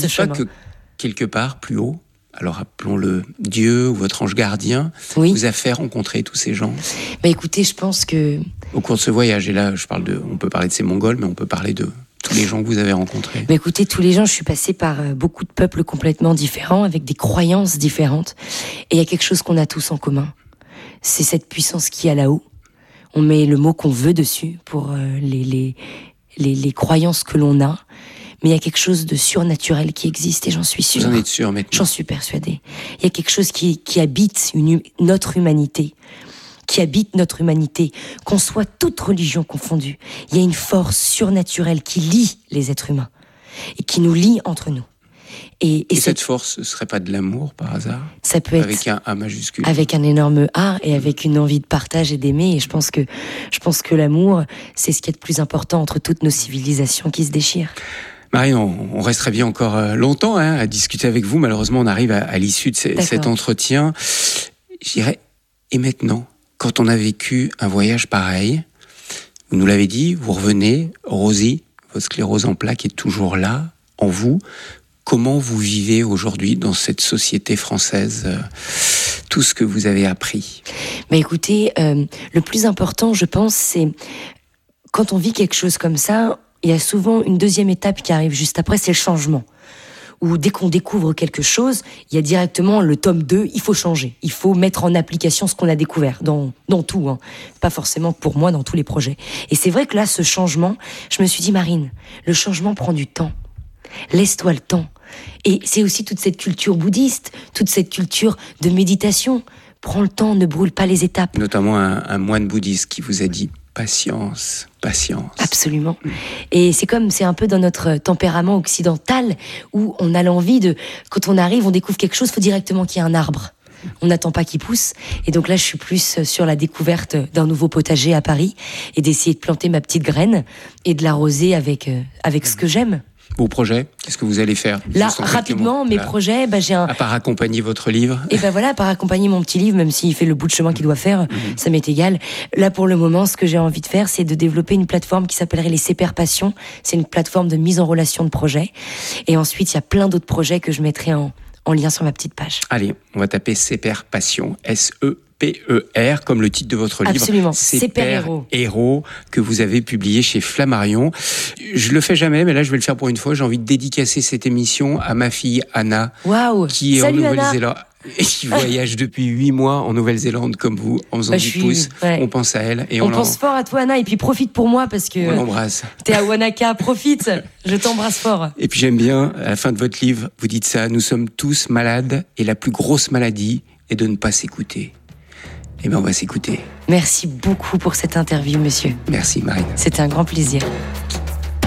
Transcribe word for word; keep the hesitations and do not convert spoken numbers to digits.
ce chemin. Vous ne dites pas que quelque part, plus haut, alors appelons-le Dieu ou votre ange gardien, oui. vous a fait rencontrer tous ces gens? Bah écoutez, je pense que... Au cours de ce voyage, et là, je parle de, on peut parler de ces Mongols, mais on peut parler de tous les gens que vous avez rencontrés. Bah écoutez, tous les gens, je suis passée par euh, beaucoup de peuples complètement différents, avec des croyances différentes. Et il y a quelque chose qu'on a tous en commun. C'est cette puissance qu'il y a là-haut. On met le mot qu'on veut dessus pour euh, les, les, les, les croyances que l'on a. Mais il y a quelque chose de surnaturel qui existe et j'en suis sûre. Vous en êtes sûre maintenant? J'en suis persuadée. Il y a quelque chose qui, qui habite une, notre humanité, qui habite notre humanité, qu'on soit toute religion confondue. Il y a une force surnaturelle qui lie les êtres humains et qui nous lie entre nous. Et, et, et cette force, ce ne serait pas de l'amour par hasard? Ça peut être avec un A majuscule. Avec un énorme A et avec une envie de partage et d'aimer. Et je pense que, je pense que l'amour, c'est ce qui est de plus important entre toutes nos civilisations qui se déchirent. Marie, on, on resterait bien encore longtemps hein, à discuter avec vous. Malheureusement, on arrive à, à l'issue de ce, cet entretien. Je dirais, et maintenant, quand on a vécu un voyage pareil, vous nous l'avez dit, vous revenez, Rosie, votre sclérose en plaques est toujours là, en vous. Comment vous vivez aujourd'hui dans cette société française, euh, tout ce que vous avez appris? Bah écoutez, euh, le plus important, je pense, c'est quand on vit quelque chose comme ça, il y a souvent une deuxième étape qui arrive juste après, c'est le changement. Où dès qu'on découvre quelque chose, il y a directement le tome deux, il faut changer. Il faut mettre en application ce qu'on a découvert, dans, dans tout. Hein. Pas forcément pour moi, dans tous les projets. Et c'est vrai que là, ce changement, je me suis dit, Marine, le changement prend du temps. Laisse-toi le temps. Et c'est aussi toute cette culture bouddhiste, toute cette culture de méditation. Prends le temps, ne brûle pas les étapes. Notamment un, un moine bouddhiste qui vous a dit patience, patience. Absolument. Et c'est comme, c'est un peu dans notre tempérament occidental où on a l'envie de, quand on arrive, on découvre quelque chose, il faut directement qu'il y ait un arbre. On n'attend pas qu'il pousse. Et donc là, je suis plus sur la découverte d'un nouveau potager à Paris et d'essayer de planter ma petite graine et de l'arroser avec, euh, avec ce que j'aime. Vos projets, qu'est-ce que vous allez faire? Là, rapidement, mes là, projets, bah, j'ai un... À part accompagner votre livre. Et ben voilà, à part accompagner mon petit livre, même s'il fait le bout de chemin qu'il doit faire, mmh. ça m'est égal. Là, pour le moment, ce que j'ai envie de faire, c'est de développer une plateforme qui s'appellerait les C P R Passion. C'est une plateforme de mise en relation de projets. Et ensuite, il y a plein d'autres projets que je mettrai en, en lien sur ma petite page. Allez, on va taper C P R Passion, S E P E R, comme le titre de votre livre. Absolument, C P R Héros. Héros, que vous avez publié chez Flammarion. Je le fais jamais, mais là, je vais le faire pour une fois. J'ai envie de dédicacer cette émission à ma fille Anna, wow. qui est Salut, en Nouvelle-Zélande. Et qui voyage depuis huit mois en Nouvelle-Zélande comme vous, en faisant bah, du suis... pouce. Ouais. On pense à elle. Et on on pense fort à toi, Anna, et puis profite pour moi parce que. On l'embrasse. T'es à Wanaka, profite. Je t'embrasse fort. Et puis j'aime bien, à la fin de votre livre, vous dites ça, nous sommes tous malades et la plus grosse maladie est de ne pas s'écouter. Eh bien, on va s'écouter. Merci beaucoup pour cette interview, monsieur. Merci, Marine. C'était un grand plaisir.